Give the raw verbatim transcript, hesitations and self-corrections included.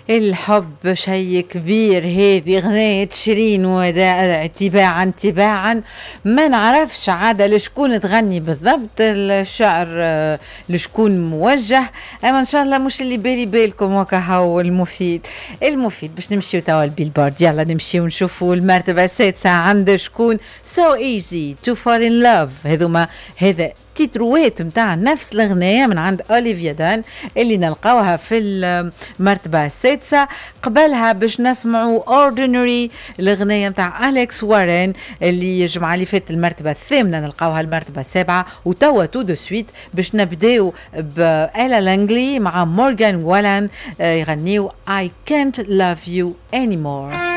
الحب شيء كبير، هذه غنية شيرين وداع تباعا تباعا. ما نعرفش عادة لشكون تغني بالضبط الشعر، آه، لشكون موجه، اما ان شاء الله مش اللي بالي بالكم وكهو. المفيد المفيد باش نمشيو توا البيلبورد، يلا نمشيو نشوفوا المرتبة السادسة عند شكون. So easy to fall in love. هذوما هذا تيتروات متاع نفس الأغنية من عند أوليفيا دان اللي نلقاوها في المرتبة السادسة. قبلها باش نسمعوا Ordinary الأغنية متاع أليكس وارين اللي يجمع لي فات المرتبة الثامنة، نلقاوها المرتبة السابعة. وتوا تو دو سويت باش نبداو بإلا لانجلي مع مورغان والان يغنيو I can't love you anymore.